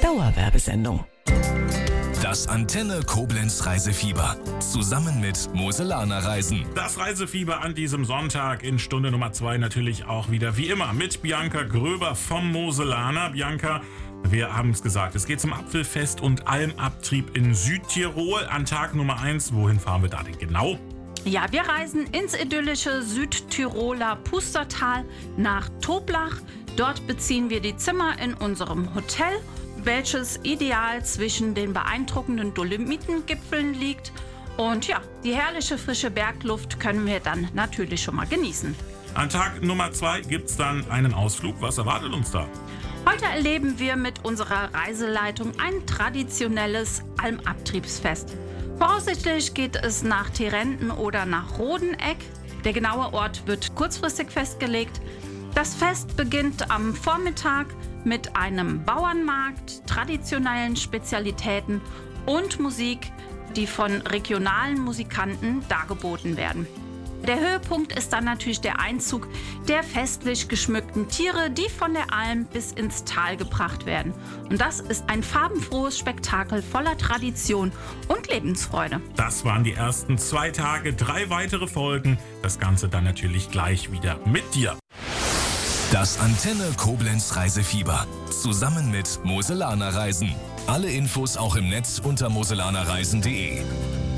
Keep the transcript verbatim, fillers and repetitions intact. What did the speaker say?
Dauerwerbesendung. Das Antenne Koblenz Reisefieber. Zusammen mit Moselaner Reisen. Das Reisefieber an diesem Sonntag in Stunde Nummer zwei natürlich auch wieder wie immer mit Bianca Gröber vom Moselaner. Bianca, wir haben es gesagt, es geht zum Apfelfest und Almabtrieb in Südtirol an Tag Nummer eins. Wohin fahren wir da denn genau? Ja, wir reisen ins idyllische Südtiroler Pustertal nach Toblach. Dort beziehen wir die Zimmer in unserem Hotel, welches ideal zwischen den beeindruckenden Dolomitengipfeln liegt. Und ja, die herrliche frische Bergluft können wir dann natürlich schon mal genießen. An Tag Nummer zwei gibt es dann einen Ausflug. Was erwartet uns da? Heute erleben wir mit unserer Reiseleitung ein traditionelles Almabtriebsfest. Voraussichtlich geht es nach Tirenten oder nach Rodeneck. Der genaue Ort wird kurzfristig festgelegt. Das Fest beginnt am Vormittag mit einem Bauernmarkt, traditionellen Spezialitäten und Musik, die von regionalen Musikanten dargeboten werden. Der Höhepunkt ist dann natürlich der Einzug der festlich geschmückten Tiere, die von der Alm bis ins Tal gebracht werden. Und das ist ein farbenfrohes Spektakel voller Tradition und Lebensfreude. Das waren die ersten zwei Tage, drei weitere Folgen. Das Ganze dann natürlich gleich wieder mit dir. Das Antenne Koblenz Reisefieber. Zusammen mit Moselaner Reisen. Alle Infos auch im Netz unter moselanerreisen punkt de.